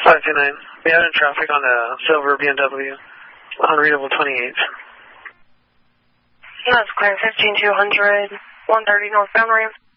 529. We have in traffic on a silver BMW. Unreadable 28. That's clear, 15200, 130 northbound ramp.